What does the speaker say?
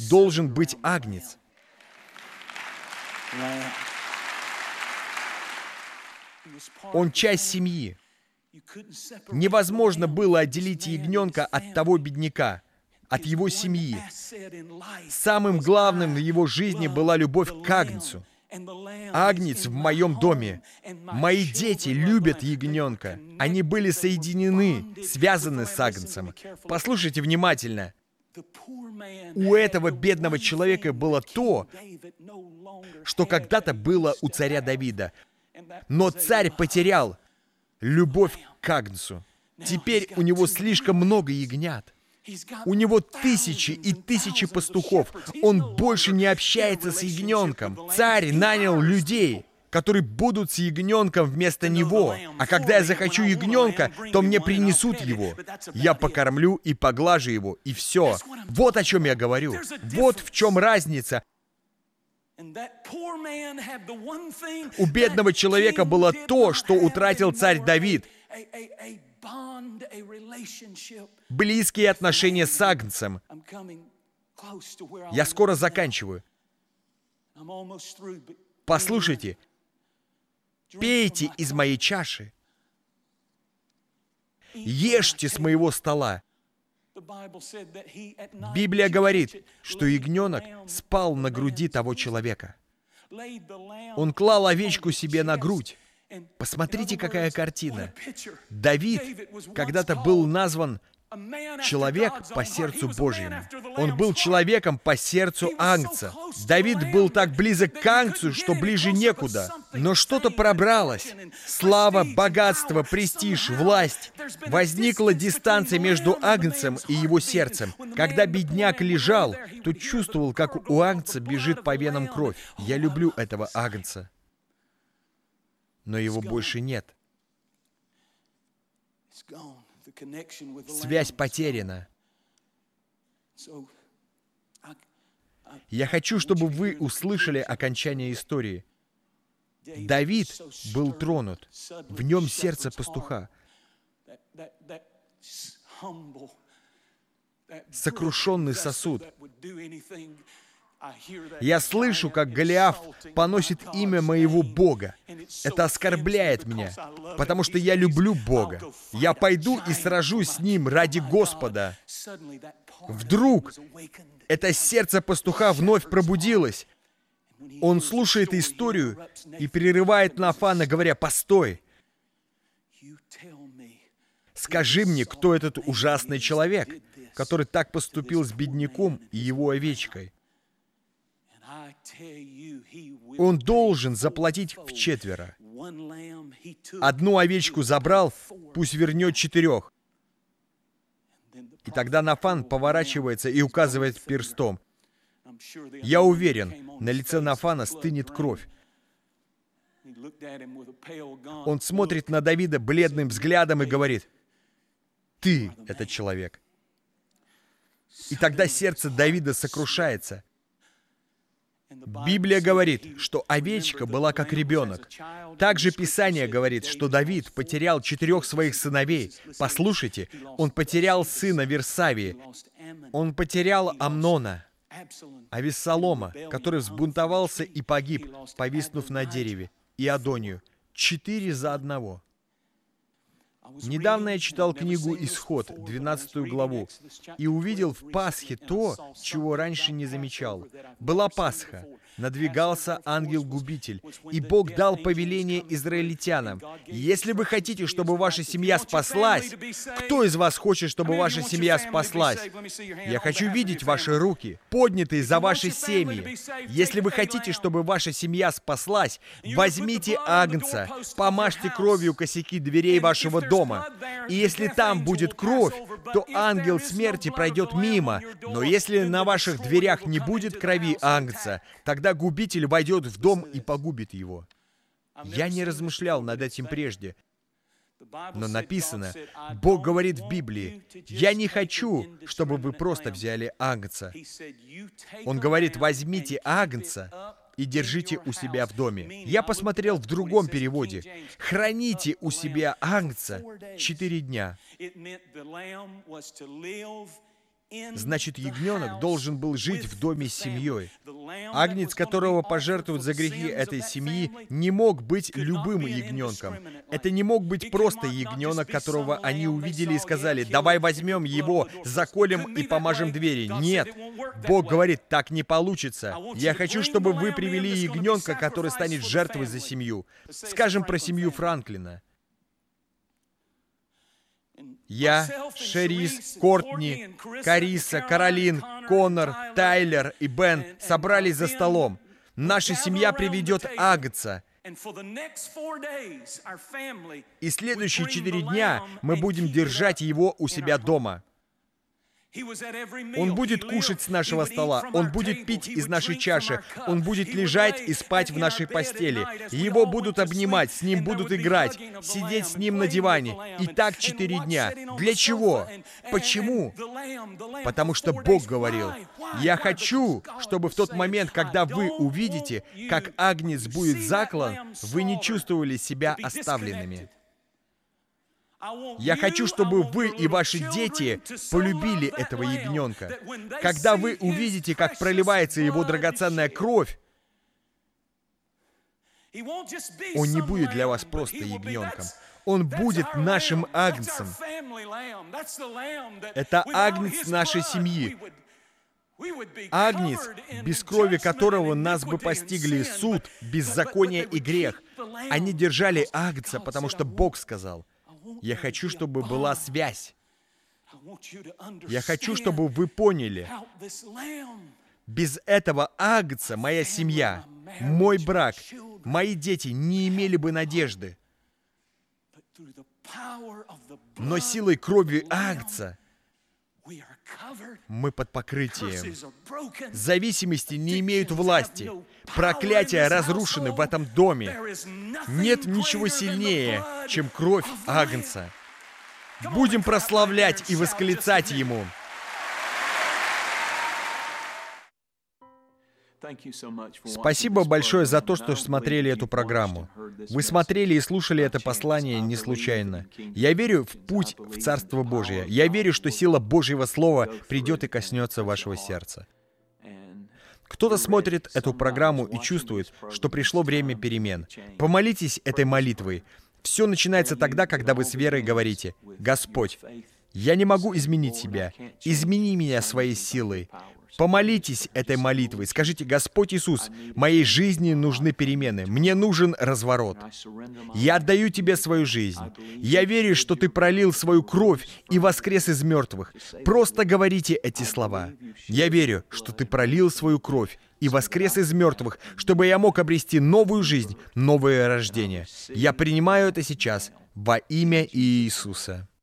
должен быть агнец. Он часть семьи. Невозможно было отделить ягненка от того бедняка, от его семьи. Самым главным в его жизни была любовь к агнцу. Агнец в моем доме. Мои дети любят ягненка. Они были соединены, связаны с агнцем. Послушайте внимательно. У этого бедного человека было то, что когда-то было у царя Давида. Но царь потерял любовь к агнцу. Теперь у него слишком много ягнят. У него тысячи и тысячи пастухов. Он больше не общается с ягненком. Царь нанял людей, которые будут с ягненком вместо него. А когда я захочу ягненка, то мне принесут его. Я покормлю и поглажу его, и все. Вот о чем я говорю. Вот в чем разница. У бедного человека было то, что утратил царь Давид. Близкие отношения с агнцем. Я скоро заканчиваю. Послушайте. Пейте из моей чаши. Ешьте с моего стола. Библия говорит, что ягненок спал на груди того человека. Он клал овечку себе на грудь. Посмотрите, какая картина. Давид когда-то был назван человек по сердцу Божьему. Он был человеком по сердцу агнца. Давид был так близок к агнцу, что ближе некуда. Но что-то пробралось. Слава, богатство, престиж, власть. Возникла дистанция между агнцем и его сердцем. Когда бедняк лежал, то чувствовал, как у агнца бежит по венам кровь. Я люблю этого агнца. Но его больше нет. Связь потеряна. Я хочу, чтобы вы услышали окончание истории. Давид был тронут. В нем сердце пастуха. Сокрушенный сосуд. Я слышу, как Голиаф поносит имя моего Бога. Это оскорбляет меня, потому что я люблю Бога. Я пойду и сражусь с Ним ради Господа. Вдруг это сердце пастуха вновь пробудилось. Он слушает историю и прерывает Нафана, говоря: «Постой! Скажи мне, кто этот ужасный человек, который так поступил с бедняком и его овечкой? Он должен заплатить вчетверо. Одну овечку забрал, пусть вернет 4. И тогда Нафан поворачивается и указывает перстом. Я уверен, на лице Нафана стынет кровь. Он смотрит на Давида бледным взглядом и говорит: «Ты этот человек». И тогда сердце Давида сокрушается. Библия говорит, что овечка была как ребенок. Также Писание говорит, что Давид потерял 4 своих сыновей. Послушайте, он потерял сына Версавии, он потерял Амнона, Авессалома, который взбунтовался и погиб, повиснув на дереве, и Адонию. 4 за одного. Недавно я читал книгу «Исход», 12 главу, и увидел в Пасхе то, чего раньше не замечал. Была Пасха, надвигался ангел-губитель, и Бог дал повеление израильтянам: «Если вы хотите, чтобы ваша семья спаслась, кто из вас хочет, чтобы ваша семья спаслась? Я хочу видеть ваши руки, поднятые за ваши семьи. Если вы хотите, чтобы ваша семья спаслась, возьмите агнца, помажьте кровью косяки дверей вашего дома. И если там будет кровь, то ангел смерти пройдет мимо. Но если на ваших дверях не будет крови агнца, тогда губитель войдет в дом и погубит его». Я не размышлял над этим прежде. Но написано, Бог говорит в Библии: «Я не хочу, чтобы вы просто взяли агнца». Он говорит: «Возьмите агнца и держите у себя в доме». Я посмотрел в другом переводе: «Храните у себя агнца 4 дня». Значит, ягненок должен был жить в доме с семьей. Агнец, которого пожертвуют за грехи этой семьи, не мог быть любым ягненком. Это не мог быть просто ягненок, которого они увидели и сказали: «Давай возьмем его, заколем и помажем двери». Нет. Бог говорит: так не получится. Я хочу, чтобы вы привели ягненка, который станет жертвой за семью. Скажем про семью Франклина. Я, Шерис, Кортни, Кариса, Каролин, Коннор, Тайлер и Бен собрались за столом. Наша семья приведет агнца. И следующие 4 дня мы будем держать его у себя дома. Он будет кушать с нашего стола, он будет пить из нашей чаши, он будет лежать и спать в нашей постели. Его будут обнимать, с ним будут играть, сидеть с ним на диване. И так 4 дня. Для чего? Почему? Потому что Бог говорил: «Я хочу, чтобы в тот момент, когда вы увидите, как агнец будет заклан, вы не чувствовали себя оставленными». Я хочу, чтобы вы и ваши дети полюбили этого ягненка. Когда вы увидите, как проливается его драгоценная кровь, он не будет для вас просто ягненком. Он будет нашим агнцем. Это агнец нашей семьи. Агнец, без крови которого нас бы постигли суд, беззаконие и грех. Они держали агнца, потому что Бог сказал: «Я хочу, чтобы была связь». Я хочу, чтобы вы поняли, без этого агнца моя семья, мой брак, мои дети не имели бы надежды. Но силой крови агнца мы под покрытием. Зависимости не имеют власти. Проклятия разрушены в этом доме. Нет ничего сильнее, чем кровь агнца. Будем прославлять и восклицать Ему. Спасибо большое за то, что смотрели эту программу. Вы смотрели и слушали это послание не случайно. Я верю в путь в Царство Божие. Я верю, что сила Божьего Слова придет и коснется вашего сердца. Кто-то смотрит эту программу и чувствует, что пришло время перемен. Помолитесь этой молитвой. Все начинается тогда, когда вы с верой говорите: «Господь, я не могу изменить себя. Измени меня своей силой». Помолитесь этой молитвой. Скажите: «Господь Иисус, моей жизни нужны перемены. Мне нужен разворот. Я отдаю Тебе свою жизнь. Я верю, что Ты пролил свою кровь и воскрес из мертвых». Просто говорите эти слова. Я верю, что Ты пролил свою кровь и воскрес из мертвых, чтобы я мог обрести новую жизнь, новое рождение. Я принимаю это сейчас во имя Иисуса.